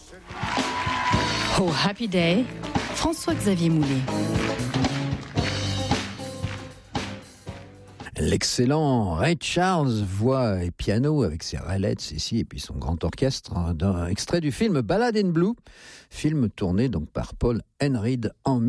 Oh Happy Day, François-Xavier Moulet. L'excellent Ray Charles, voix et piano avec ses railettes ici et puis son grand orchestre, d'un extrait du film Ballad in Blue, film tourné donc par Paul Enread en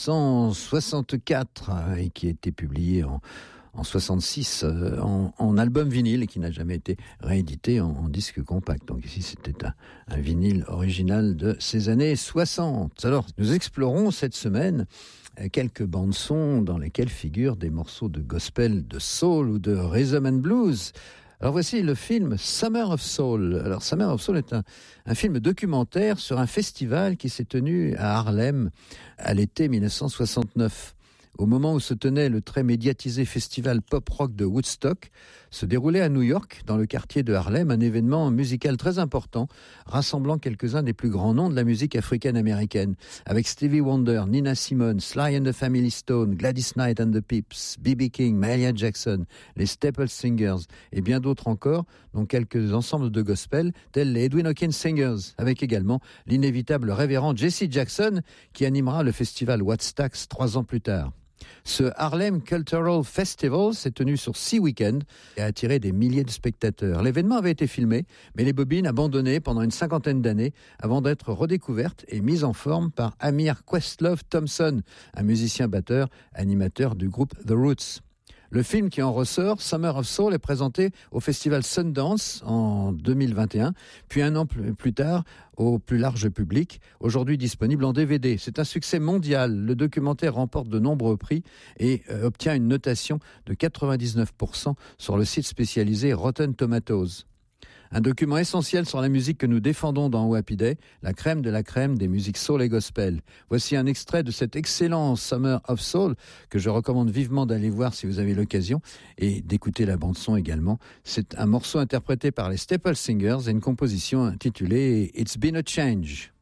1964 et qui a été publié en 66 en album vinyle et qui n'a jamais été réédité en disque compact. Donc ici c'était un vinyle original de ces années 60. Alors nous explorons cette semaine quelques bandes-sons dans lesquelles figurent des morceaux de gospel, de soul ou de rhythm and blues. Alors voici le film Summer of Soul. Alors Summer of Soul est un film documentaire sur un festival qui s'est tenu à Harlem à l'été 1969. Au moment où se tenait le très médiatisé festival pop-rock de Woodstock, se déroulait à New York, dans le quartier de Harlem, un événement musical très important, rassemblant quelques-uns des plus grands noms de la musique africaine-américaine, avec Stevie Wonder, Nina Simone, Sly and the Family Stone, Gladys Knight and the Pips, B.B. King, Mahalia Jackson, les Staple Singers et bien d'autres encore, dont quelques ensembles de gospel, tels les Edwin Hawkins Singers, avec également l'inévitable révérend Jesse Jackson, qui animera le festival Woodstock 3 ans plus tard. Ce Harlem Cultural Festival s'est tenu sur 6 week-ends et a attiré des milliers de spectateurs. L'événement avait été filmé, mais les bobines abandonnées pendant une 50aine d'années avant d'être redécouvertes et mises en forme par Amir Questlove Thompson, un musicien batteur, animateur du groupe The Roots. Le film qui en ressort, Summer of Soul, est présenté au festival Sundance en 2021, puis un an plus tard au plus large public, aujourd'hui disponible en DVD. C'est un succès mondial. Le documentaire remporte de nombreux prix et obtient une notation de 99% sur le site spécialisé Rotten Tomatoes. Un document essentiel sur la musique que nous défendons dans Oh Happy Day, la crème de la crème des musiques soul et gospel. Voici un extrait de cet excellent Summer of Soul que je recommande vivement d'aller voir si vous avez l'occasion et d'écouter la bande-son également. C'est un morceau interprété par les Staple Singers et une composition intitulée It's Been a Change.